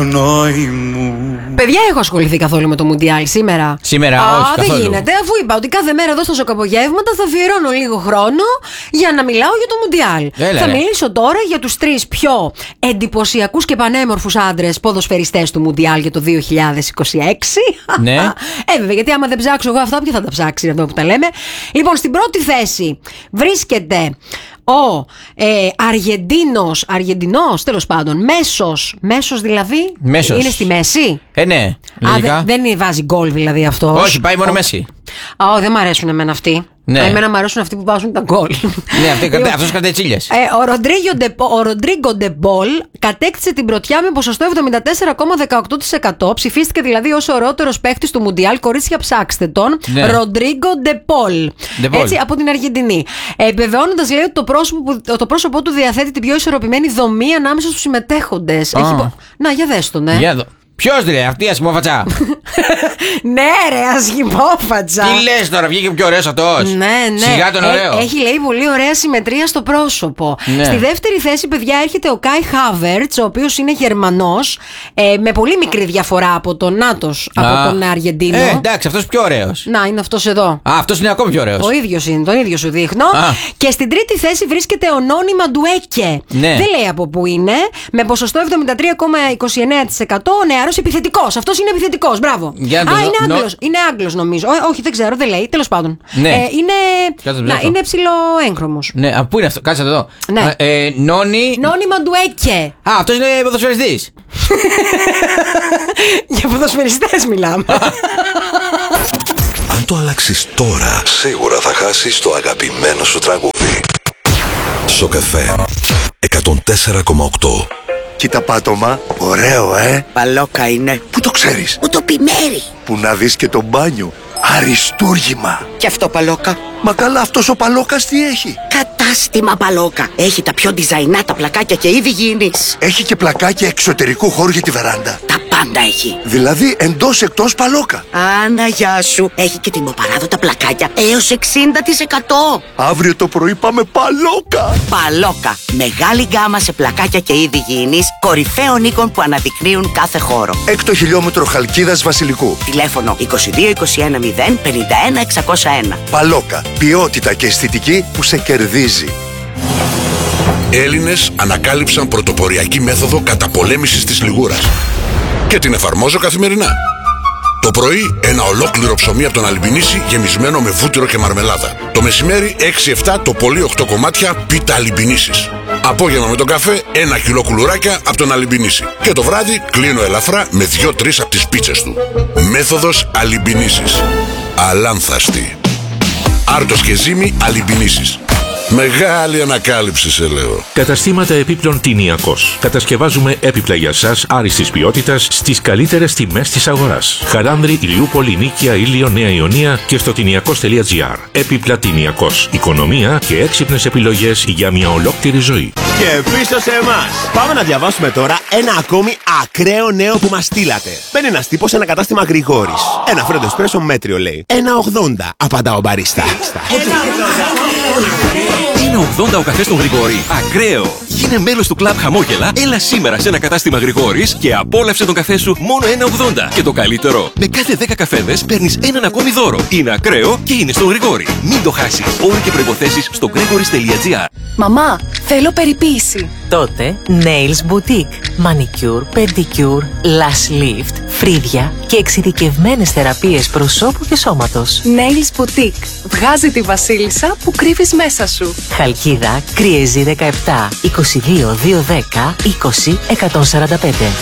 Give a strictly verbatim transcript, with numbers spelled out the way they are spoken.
Παιδιά, έχω ασχοληθεί καθόλου με το Μουντιάλ σήμερα? Σήμερα, Α, όχι δεν καθόλου. γίνεται, αφού είπα ότι κάθε μέρα εδώ στα σοκαπογεύματα θα αφιερώνω λίγο χρόνο για να μιλάω για το Μουντιάλ. Έλα, θα ρε. μιλήσω τώρα για τους τρεις πιο εντυπωσιακούς και πανέμορφους άντρες ποδοσφαιριστές του Μουντιάλ για το δύο χιλιάδες είκοσι έξι. Ναι. Ε, βέβαια, γιατί άμα δεν ψάξω εγώ αυτά, ποιο θα τα ψάξει, αυτό που τα λέμε. Λοιπόν, στην πρώτη θέση βρίσκεται ο ε, Αργεντίνος, Αργεντινός τέλος πάντων, μέσος, μέσος δηλαδή, Μέσος. είναι στη μέση. Ε, ναι, Α, λογικά. δεν, δεν βάζει γκολ δηλαδή αυτό. Όχι, πάει μόνο Μέση. Α, δεν μ' αρέσουν εμένα αυτοί. Ναι. Α, εμένα μ' αρέσουν αυτοί που βάζουν τα γκολ. Ναι, αυτή- Λοιπόν, αυτός κρατάει τσίλιες. ε, ο Ροντρίγκο Ντε- ο Ροντρίγκο Ντεμπόλ κατέκτησε την πρωτιά με ποσοστό εβδομήντα τέσσερα κόμμα δεκαοκτώ τοις εκατό. Ψηφίστηκε δηλαδή ως ο ωραιότερος παίχτης του Μουντιάλ. Κορίτσια, ψάξτε τον. Ναι. Ροντρίγκο Ντεπόλ. Ντεπόλ. Έτσι, από την Αργεντινή. Ε, Επιβεβαιώνοντας, λέει ότι το πρόσωπο, που- το πρόσωπό του διαθέτει την πιο ισορροπημένη δομή ανάμεσα στους συμμετέχοντες. Α. Έχει πο- Να, για δες τον, ε. Για δω. Ποιος λέει, αυτή η ασημόφατσα. Ναι, ρε, ασχημόφατσα. Τι λες τώρα, βγήκε πιο ωραίος αυτός. Ναι, ναι. Σιγά τον Ε, ωραίο. έχει, λέει, πολύ ωραία συμμετρία στο πρόσωπο. Ναι. Στη δεύτερη θέση, παιδιά, έρχεται ο Κάι Χάβερτς, ο οποίος είναι Γερμανός, ε, με πολύ μικρή διαφορά από τον Νάτος, από Α. τον Αργεντίνο. Ε, εντάξει, αυτός πιο ωραίος. Να, είναι αυτός εδώ. Α, αυτός είναι ακόμη πιο ωραίος. Ο ίδιος είναι, τον ίδιο σου δείχνω. Α. Και στην τρίτη θέση βρίσκεται ο Νόνι Μαντουέκε. Ναι. Δεν λέει από πού είναι. Με ποσοστό εβδομήντα τρία κόμμα είκοσι εννέα τοις εκατό. Ο νεαρός επιθετικός. Αυτός είναι επιθετικός. Μπράβο. Για να Α, το είναι δω. Νο- Άγγλος. Είναι Άγγλος νομίζω. Ό, όχι, δεν ξέρω, δεν λέει. Τέλος πάντων. Ναι. Ε, είναι. Κάτσε να Να, ψάξω. είναι ψιλοέγχρωμος. Ναι, α, πού είναι αυτό, κάτσε εδώ. Ναι. Α, ε, Νόνι. Νόνι Μαντουέκε. Α, αυτός είναι ποδοσφαιριστής. Για ποδοσφαιριστές μιλάμε. Αν το αλλάξεις τώρα, σίγουρα θα χάσεις το αγαπημένο σου τραγούδι. Σοκ εφ εμ εκατόν τέσσερα κόμμα οκτώ. Κοίτα πάτωμα, ωραίο ε. Παλόκα είναι. Πού το ξέρεις? Μου το πει μέρη. Που να δεις και το μπάνιο. Αριστούργημα. Και αυτό παλόκα. Μα καλά, αυτός ο Παλόκας τι έχει? Κατάστημα παλόκα. Έχει τα πιο design τα πλακάκια και είδη γήινης. Έχει και πλακάκια εξωτερικού χώρου για τη βεράντα. Τα πάντα έχει. Δηλαδή εντός εκτός Παλόκα. Άνα, γεια σου. Έχει και τιμοπαράδοτα πλακάκια έως εξήντα τοις εκατό. Αύριο το πρωί πάμε Παλόκα. Παλόκα. Μεγάλη γκάμα σε πλακάκια και είδη γήινης. Κορυφαίων οίκων που αναδεικνύουν κάθε χώρο. Έκτο χιλιόμετρο Χαλκίδας Βασιλικού. Τηλέφωνο είκοσι δύο είκοσι ένα μηδέν πενήντα ένα εξακόσια ένα. Παλόκα. Ποιότητα και αισθητική που σε κερδίζει. Έλληνες ανακάλυψαν πρωτοποριακή μέθοδο καταπολέμησης της λιγούρας. Και την εφαρμόζω καθημερινά. Το πρωί ένα ολόκληρο ψωμί από τον Αλμπινίση γεμισμένο με βούτυρο και μαρμελάδα. Το μεσημέρι έξι εφτά το πολύ οκτώ κομμάτια πίτα Αλμπινίσης. Απόγευμα με τον καφέ ένα κιλό κουλουράκια από τον Αλμπινίση. Και το βράδυ κλείνω ελαφρά με δύο τρεις από τις πίτσες του. Μέθοδος Αλμπινίσης. Αλάνθαστη. Άρτος και ζύμη Αλμπινίσης. Μεγάλη ανακάλυψη σε λέω. Καταστήματα επίπλων Τινιακός. Κατασκευάζουμε έπιπλα για σας άριστης ποιότητας στις καλύτερες τιμές της αγοράς. Χαράνδρη, Ηλιούπολη, Νίκαια, Ήλιο, Νέα Ιωνία και στο τινιακός τελεία τζι άρ. Έπιπλα Τινιακός. Οικονομία και έξυπνες επιλογές για μια ολόκληρη ζωή. Και πίσω σε εμάς. Πάμε να διαβάσουμε τώρα ένα ακόμη ακραίο νέο που μας στείλατε. Μπαίνει ένας τύπος σε ένα κατάστημα Γρηγόρης. Ένα φρέντο εσπρέσο μέτριο λέει. ένα ογδόντα, απαντά ο μπαρίστα. Είναι ογδόντα ο καφές στον Γρηγόρη. Ακραίο! Γίνε μέλος του κλαμπ Χαμόγελα, έλα σήμερα σε ένα κατάστημα Γρηγόρης και απόλαυσε τον καφέ σου μόνο ένα ογδόντα. Και το καλύτερο, με κάθε δέκα καφέδες παίρνεις έναν ακόμη δώρο. Είναι ακραίο και είναι στον Γρηγόρη. Μην το χάσεις. Όροι και προϋποθέσεις στο gregoris τελεία τζι άρ. Μαμά, θέλω περιποίηση. Τότε Nails Boutique. Manicure, pedicure, lash lift, φρύδια και εξειδικευμένες θεραπείες προσώπου και σώματος. Nails Boutique. Βγάζει τη βασίλισσα που κρύβεις μέσα σου. Χαλκίδα, Κριεζή δεκαεπτά, είκοσι δύο διακόσια δέκα, είκοσι εκατόν σαράντα πέντε.